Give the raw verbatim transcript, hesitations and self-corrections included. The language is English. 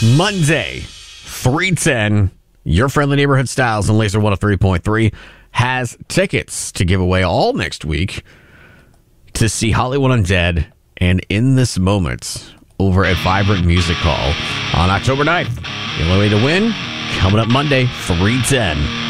Monday, three ten, your friendly neighborhood Styles and Laser one oh three point three has tickets to give away all next week to see Hollywood Undead and In This Moment over at Vibrant Music Hall on October ninth. The only way to win, coming up Monday, three ten.